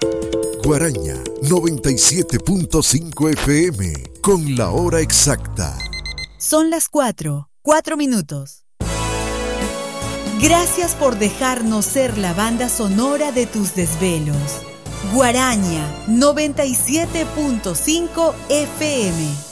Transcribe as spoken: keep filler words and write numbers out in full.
Guaraña noventa y siete punto cinco F M con la hora exacta. Son las cuatro, cuatro minutos. Gracias por dejarnos ser la banda sonora de tus desvelos. Guaraña noventa y siete punto cinco F M.